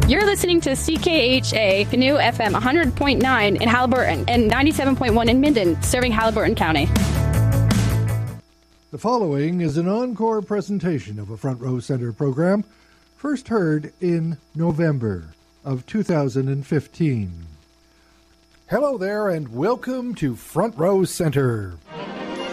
You're listening to CKHA Canoe FM 100.9 in Haliburton and 97.1 in Minden, serving Haliburton County. The following is an encore presentation of a Front Row Center program, first heard in November of 2015. Hello there and welcome to Front Row Center.